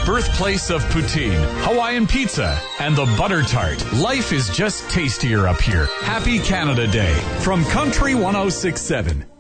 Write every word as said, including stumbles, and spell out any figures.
birthplace of poutine, Hawaiian pizza, and the butter tart. Life is just tastier up here. Happy Canada Day from Country one oh six point seven.